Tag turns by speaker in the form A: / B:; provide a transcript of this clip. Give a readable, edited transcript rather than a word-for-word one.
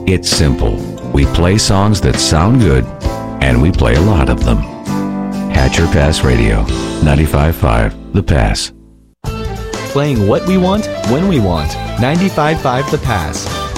A: It's simple. We play songs that sound good, and we play a lot of them. Hatcher Pass Radio, 95.5 The Pass.
B: Playing what we want, when we want. 95.5 The Pass.